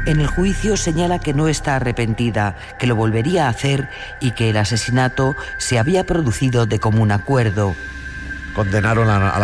En el juicio señala que no está arrepentida, que lo volvería a hacer y que el asesinato se había producido de común acuerdo. Condenaron a